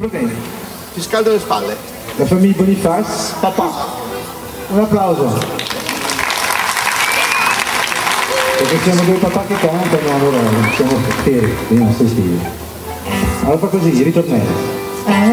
bene. Ti scaldo le spalle. La famiglia Boniface, papà. Un applauso. Perché siamo due papà che cantano, allora siamo fieri dei nostri figli. Allora fa così, ritornello.